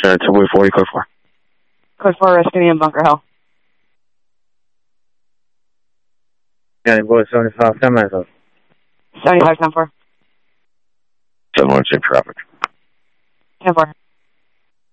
Subway 40, code 4. Code 4, rescue me in Bunker Hill. County Boy 75, 10 minutes. 75, 10-4. 716 traffic. 10-4.